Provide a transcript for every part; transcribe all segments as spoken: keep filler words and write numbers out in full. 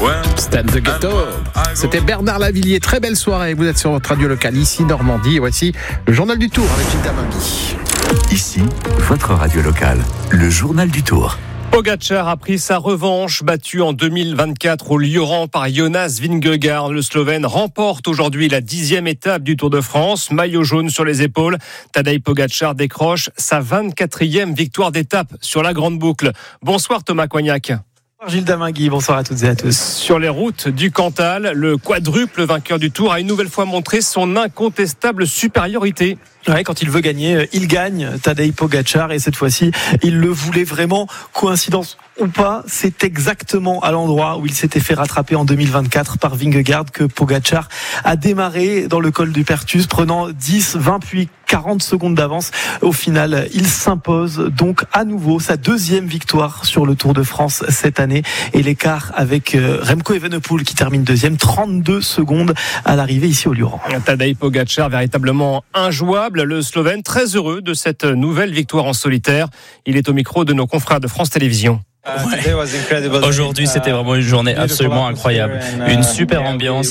Stan the Ghetto. C'était Bernard Lavillier. Très belle soirée. Vous êtes sur votre radio locale ici, Normandie. Et voici le journal du Tour avec Gilda Mangui. Ici, votre radio locale, le journal du Tour. Pogačar a pris sa revanche, battu en deux mille vingt-quatre au Lioran par Jonas Vingegaard. Le Slovène remporte aujourd'hui la dixième étape du Tour de France. Maillot jaune sur les épaules, Tadej Pogačar décroche sa vingt-quatrième victoire d'étape sur la grande boucle. Bonsoir Thomas Coignac. Bonsoir Gilda Mangui, bonsoir à toutes et à tous. Sur les routes du Cantal, le quadruple vainqueur du Tour a une nouvelle fois montré son incontestable supériorité. Ouais, quand il veut gagner, il gagne, Tadej Pogačar, et cette fois-ci, il le voulait vraiment. Coïncidence ou pas, c'est exactement à l'endroit où il s'était fait rattraper en deux mille vingt-quatre par Vingegaard que Pogačar a démarré dans le col du Perthus, prenant dix, vingt puis quarante secondes d'avance. Au final, il s'impose donc à nouveau sa deuxième victoire sur le Tour de France cette année, et l'écart avec Remco Evenepoel qui termine deuxième, trente-deux secondes à l'arrivée ici au Lioran. Tadej Pogačar véritablement injouable. Le Slovène très heureux de cette nouvelle victoire en solitaire. Il est au micro de nos confrères de France Télévisions. Ouais. Aujourd'hui, c'était vraiment une journée absolument incroyable. Une super ambiance.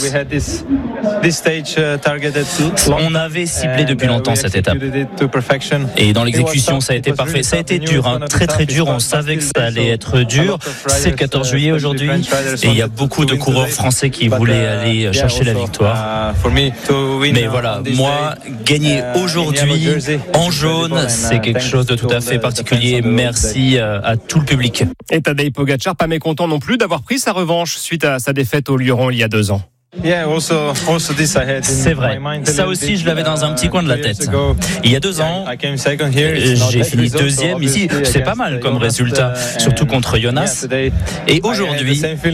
On avait ciblé depuis longtemps cette étape. Et dans l'exécution, ça a été parfait. Ça a été dur, hein, très très dur. On savait que ça allait être dur. C'est le quatorze juillet aujourd'hui. Et il y a beaucoup de coureurs français qui voulaient aller chercher la victoire. Mais voilà, moi, gagner aujourd'hui en jaune, c'est quelque chose de tout à fait particulier. Merci à tout le public. Et Tadej Pogačar, pas mécontent non plus d'avoir pris sa revanche suite à sa défaite au Lioran il y a deux ans. C'est vrai, ça aussi je l'avais dans un petit coin de la tête. Il y a deux ans, j'ai fini deuxième ici, c'est pas mal comme résultat, surtout contre Jonas. Et aujourd'hui,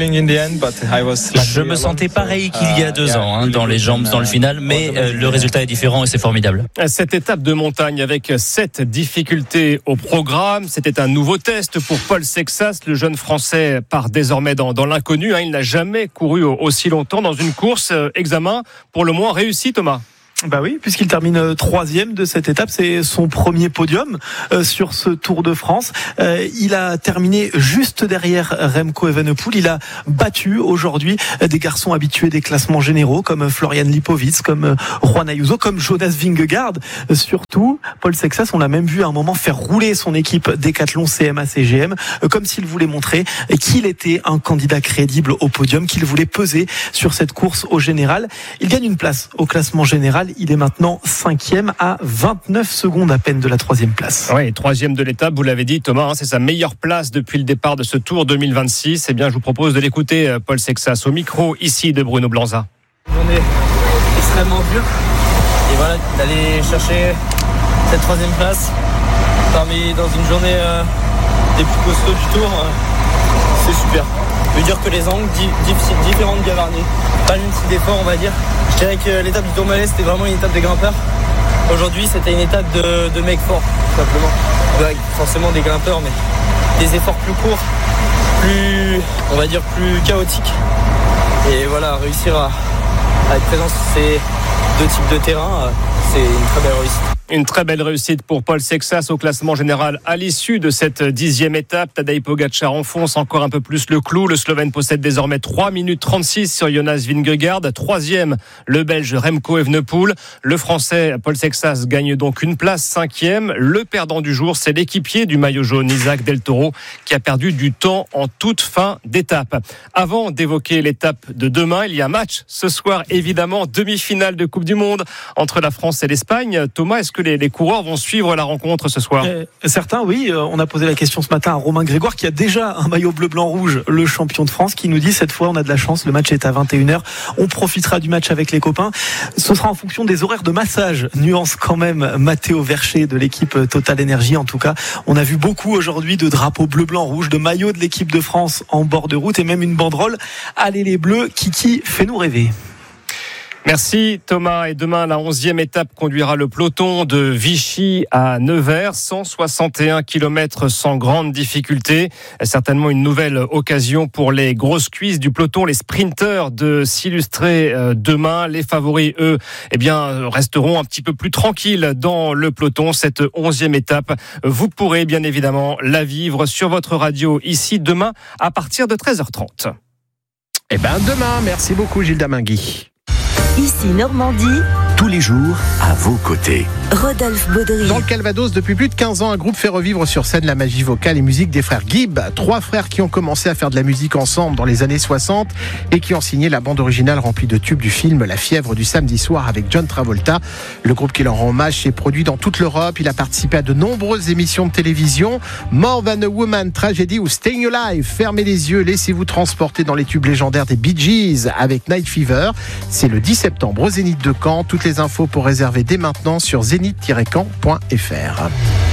je me sentais pareil qu'il y a deux ans, hein, dans les jambes, dans le final, mais euh, le résultat est différent et c'est formidable. Cette étape de montagne avec sept difficultés au programme, c'était un nouveau test pour Paul Sexas. Le jeune Français part désormais dans, dans l'inconnu, hein. Il n'a jamais couru aussi longtemps dans une course, euh, examen pour le moins réussi, Thomas. Bah oui, puisqu'il termine troisième de cette étape, c'est son premier podium euh, sur ce Tour de France. Euh, il a terminé juste derrière Remco Evenepoel. Il a battu aujourd'hui des garçons habitués des classements généraux comme Florian Lipovitz, comme Juan Ayuso, comme Jonas Vingegaard. Surtout, Paul Sexas, on l'a même vu à un moment faire rouler son équipe Decathlon C M A C G M, euh, comme s'il voulait montrer qu'il était un candidat crédible au podium, qu'il voulait peser sur cette course au général. Il gagne une place au classement général. Il est maintenant cinquième à vingt-neuf secondes à peine de la troisième place. Oui, troisième de l'étape, vous l'avez dit Thomas, hein, c'est sa meilleure place depuis le départ de ce Tour deux mille vingt-six. Eh bien, je vous propose de l'écouter, Paul Sexas, au micro ici de Bruno Blanza. Une journée extrêmement dure. Et voilà, d'aller chercher cette troisième place parmi dans une journée euh, des plus costauds du Tour, euh, c'est super. Je veux dire que les angles di- différents de Gavarnie, pas le même type d'effort on va dire. Je dirais que l'étape du Tourmalet c'était vraiment une étape de grimpeurs. Aujourd'hui c'était une étape de, de mecs forts tout simplement. Avec forcément des grimpeurs mais des efforts plus courts, plus on va dire plus chaotiques. Et voilà, réussir à, à être présent sur ces deux types de terrain, c'est une très belle réussite. Une très belle réussite pour Paul Sexas au classement général à l'issue de cette dixième étape. Tadej Pogačar enfonce encore un peu plus le clou. Le Slovène possède désormais trois minutes trente-six sur Jonas Vingegaard. Troisième, le Belge Remco Evenepoel. Le Français Paul Sexas gagne donc une place, cinquième. Le perdant du jour, c'est l'équipier du maillot jaune, Isaac Del Toro, qui a perdu du temps en toute fin d'étape. Avant d'évoquer l'étape de demain, il y a match ce soir, évidemment, demi-finale de Coupe du Monde entre la France et l'Espagne. Thomas, est-ce que les, les coureurs vont suivre la rencontre ce soir? euh, Certains, oui. Euh, on a posé la question ce matin à Romain Grégoire, qui a déjà un maillot bleu-blanc-rouge, le champion de France, qui nous dit cette fois on a de la chance, le match est à vingt et une heures. On profitera du match avec les copains. Ce sera en fonction des horaires de massage. Nuance quand même Matteo Vercher de l'équipe Total Energy. En tout cas, on a vu beaucoup aujourd'hui de drapeaux bleu-blanc-rouge, de maillots de l'équipe de France en bord de route et même une banderole. Allez les Bleus, Kiki, fais-nous rêver. Merci Thomas. Et demain, la onzième étape conduira le peloton de Vichy à Nevers, cent soixante et un kilomètres sans grande difficulté. Certainement une nouvelle occasion pour les grosses cuisses du peloton, les sprinteurs, de s'illustrer demain. Les favoris, eux, eh bien, resteront un petit peu plus tranquilles dans le peloton. Cette onzième étape, vous pourrez bien évidemment la vivre sur votre radio ici demain à partir de treize heures trente. Eh ben demain, merci beaucoup Gilles Damingui. Ici Normandie. Tous les jours, à vos côtés. Rodolphe Baudry. Dans le Calvados, depuis plus de quinze ans, un groupe fait revivre sur scène la magie vocale et musique des frères Gibb. Trois frères qui ont commencé à faire de la musique ensemble dans les années soixante et qui ont signé la bande originale remplie de tubes du film La fièvre du samedi soir avec John Travolta. Le groupe qui leur rend hommage s'est produit dans toute l'Europe. Il a participé à de nombreuses émissions de télévision. More Than a Woman, Tragedy ou Staying Alive. Fermez les yeux, laissez-vous transporter dans les tubes légendaires des Bee Gees avec Night Fever. C'est le dix septembre au Zénith de Caen. Toutes les infos pour réserver dès maintenant sur zénith tiret caen point f r.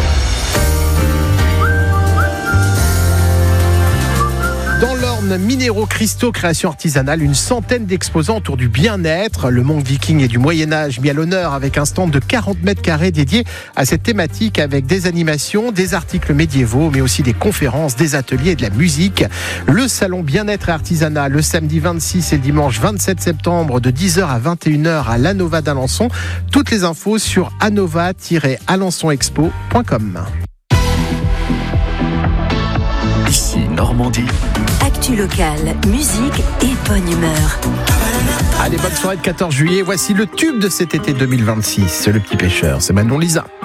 Dans l'Orne, minéraux, cristaux, création artisanale, une centaine d'exposants autour du bien-être. Le monde viking et du Moyen-Âge mis à l'honneur avec un stand de quarante mètres carrés dédié à cette thématique avec des animations, des articles médiévaux, mais aussi des conférences, des ateliers et de la musique. Le salon bien-être et artisanat le samedi vingt-six et le dimanche vingt-sept septembre de dix heures à vingt et une heures à l'Anova d'Alençon. Toutes les infos sur anova tiret alençon expo point com. Ici Normandie. Actu locale, musique et bonne humeur. Allez, bonne soirée de quatorze juillet. Voici le tube de cet été deux mille vingt-six. Le Petit Pêcheur, c'est Manon Lisa.